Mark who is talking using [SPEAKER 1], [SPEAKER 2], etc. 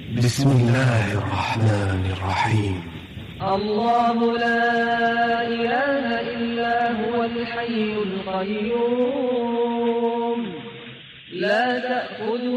[SPEAKER 1] بسم الله الرحمن الرحيم.
[SPEAKER 2] الله لا إله إلا هو الحي القيوم لا تأخذه